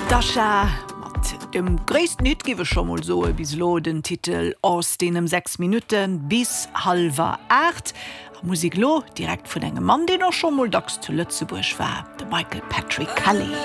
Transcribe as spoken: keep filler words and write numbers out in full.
Dascha mat dem gréist Nüt giwe schon mal so bis lo den Titel aus denem sechs Minuten bis halber acht. Musik lo direkt vun engem Mann, den noch schon mal dacks zu Lützeburg war, de Michael Patrick Kelly.